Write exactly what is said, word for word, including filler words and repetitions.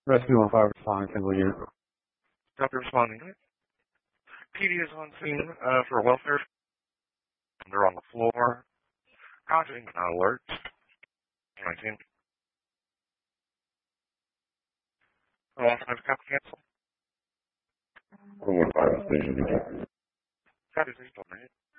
Rescue one five responding single unit. Copy responding. P D is on scene uh, for welfare. They're on the floor. Causing an alert. nineteen. Oh, one five, copy cancel. one one five, station. Copy, please, don't